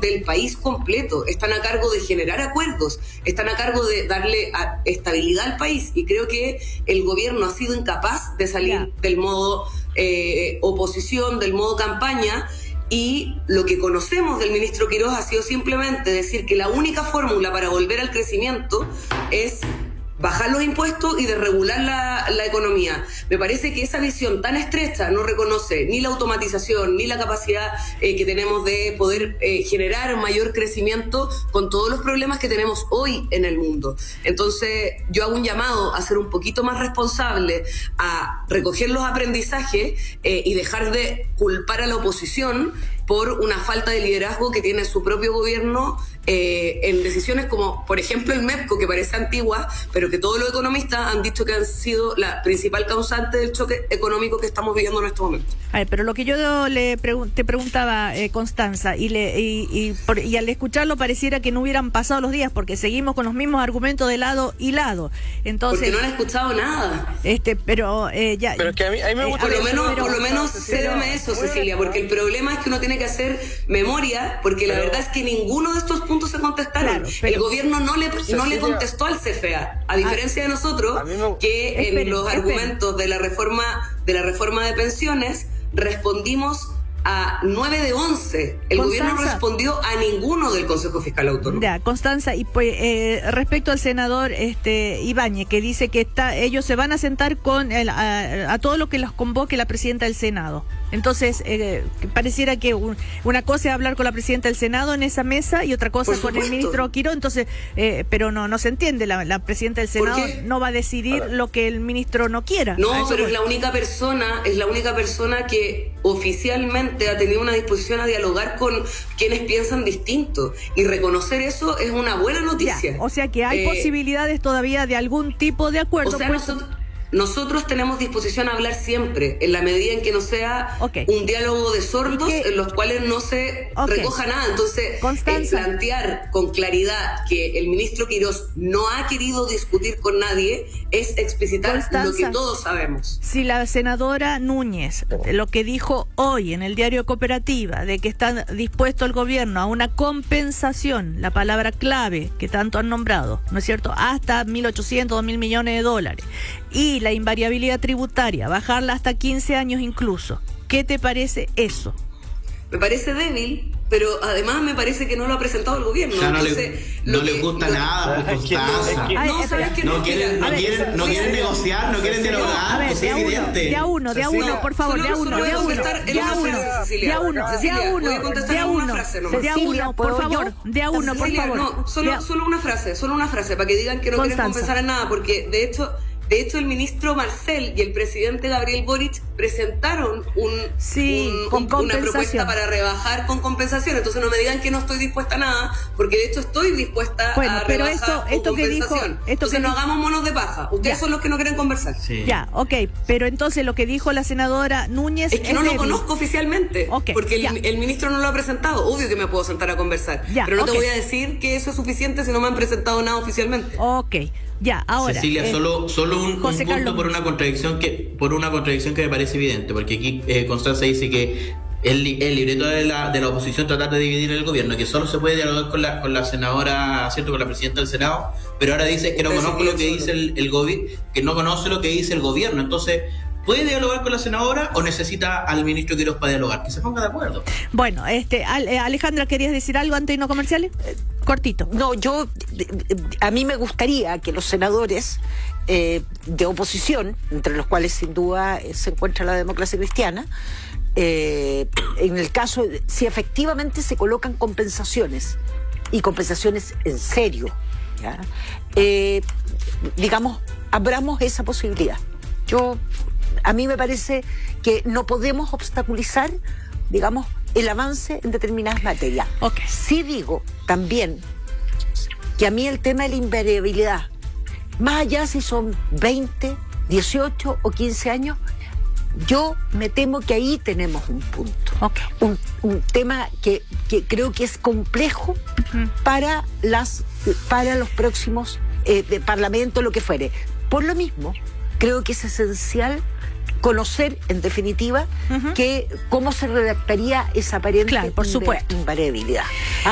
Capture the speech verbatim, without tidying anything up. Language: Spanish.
del país completo, están a cargo de generar acuerdos, están a cargo de darle a, estabilidad al país, y creo que el gobierno ha sido incapaz de salir yeah. del modo eh, oposición, del modo campaña, y lo que conocemos del ministro Quirós ha sido simplemente decir que la única fórmula para volver al crecimiento es bajar los impuestos y desregular la, la economía. Me parece que esa visión tan estrecha no reconoce ni la automatización, ni la capacidad eh, que tenemos de poder eh, generar mayor crecimiento con todos los problemas que tenemos hoy en el mundo. Entonces, yo hago un llamado a ser un poquito más responsable, a recoger los aprendizajes eh, y dejar de culpar a la oposición por una falta de liderazgo que tiene su propio gobierno eh, en decisiones como, por ejemplo, el MEPCO, que parece antigua, pero que todos los economistas han dicho que han sido la principal causante del choque económico que estamos viviendo en este momento. A ver, pero lo que yo le pregun- te preguntaba, eh, Constanza, y, le, y, y, por, y al escucharlo pareciera que no hubieran pasado los días, porque seguimos con los mismos argumentos de lado y lado. Entonces, porque no han escuchado nada. Este, pero eh, ya. Pero que a mí, a mí me gusta. Eh, por lo menos, pero, por lo menos cédeme eso, Cecilia, porque el problema es que uno tiene que hacer memoria, porque la pero, verdad es que ninguno de estos puntos se contestaron. Claro, pero, el gobierno no le, Cecilia, no le contestó al C F A, a diferencia a, de nosotros, a me, que esperen, en los esperen. argumentos de la reforma, de la reforma de pensiones respondimos a nueve de once. El Constanza, gobierno no respondió a ninguno del Consejo Fiscal Autónomo. Ya, Constanza, y pues eh, respecto al senador este Ibáñez, que dice que está, ellos se van a sentar con el, a, a todo lo que los convoque la presidenta del Senado. Entonces, eh, pareciera que un, una cosa es hablar con la presidenta del Senado en esa mesa y otra cosa con el ministro Quirós. Entonces, eh, pero no no se entiende. La, la presidenta del Senado no va a decidir lo que el ministro no quiera. No, pero es la única persona, es la única persona que oficialmente ha tenido una disposición a dialogar con quienes piensan distinto. Y reconocer eso es una buena noticia. Ya, o sea que hay eh, posibilidades todavía de algún tipo de acuerdo. O sea, pues, nosotros... Nosotros tenemos disposición a hablar siempre, en la medida en que no sea okay. un diálogo de sordos que, en los cuales no se okay. recoja nada. Entonces, eh, plantear con claridad que el ministro Quirós no ha querido discutir con nadie es explicitar Constanza, lo que todos sabemos. Si la senadora Núñez, lo que dijo hoy en el diario Cooperativa, de que está dispuesto el gobierno a una compensación, la palabra clave que tanto han nombrado, ¿no es cierto?, hasta mil ochocientos, dos mil millones de dólares, y la invariabilidad tributaria, bajarla hasta quince años incluso. ¿Qué te parece eso? Me parece débil, pero además me parece que no lo ha presentado el gobierno. Ya no Entonces, le, no le gusta lo, nada, pues, Constanza. No, ¿sabes qué? No quieren, no quieren, no quieren negociar, no quieren dialogar, pues es evidente. De a uno, de a uno, por favor, de a uno, de a uno, de a uno, de a uno, de a uno, de a uno, de a uno, por favor, de a uno, por favor. No, solo, solo una frase, solo una frase, para que digan que no quieren compensar en nada, porque de hecho... De hecho, el ministro Marcel y el presidente Gabriel Boric presentaron un, sí, un, un, una propuesta para rebajar con compensación. Entonces no me digan que no estoy dispuesta a nada, porque de hecho estoy dispuesta bueno, a pero rebajar esto, con esto compensación. Que dijo, esto entonces que no dijo, hagamos monos de paja. Ustedes ya. son los que no quieren conversar. Sí. Ya, ok. Pero entonces lo que dijo la senadora Núñez... Es que es no débil. lo conozco oficialmente, okay, porque el, el ministro no lo ha presentado. Obvio que me puedo sentar a conversar. Ya, pero no okay. te voy a decir que eso es suficiente si no me han presentado nada oficialmente. Ok. Ya, ahora. Cecilia, eh, solo, solo un, un punto Carlos. por una contradicción que, por una contradicción que me parece evidente, porque aquí eh, Constanza dice que el, el libreto de la, de la oposición tratar de dividir el gobierno, que solo se puede dialogar con la, con la senadora, cierto, con la presidenta del Senado, pero ahora dice que no conozco lo que dice el, el gobierno, que no conoce lo que dice el gobierno. Entonces, ¿puede dialogar con la senadora o necesita al ministro Quirós para dialogar? Que se ponga de acuerdo. Bueno, este Alejandra, ¿querías decir algo antes de no comerciales? Cortito. No, yo, a mí me gustaría que los senadores eh, de oposición, entre los cuales sin duda se encuentra la democracia cristiana, eh, en el caso, si efectivamente se colocan compensaciones, y compensaciones en serio, ¿ya? Eh, digamos, abramos esa posibilidad. Yo, a mí me parece que no podemos obstaculizar, digamos, el avance en determinadas materias. Okay. Sí digo también que a mí el tema de la invariabilidad, más allá si son veinte, dieciocho o quince años, yo me temo que ahí tenemos un punto. Okay. Un, un tema que, que creo que es complejo uh-huh. para, las, para los próximos eh, de parlamento, lo que fuere. Por lo mismo, creo que es esencial conocer, en definitiva, uh-huh. que cómo se redactaría esa aparente claro, por supuesto. invariabilidad.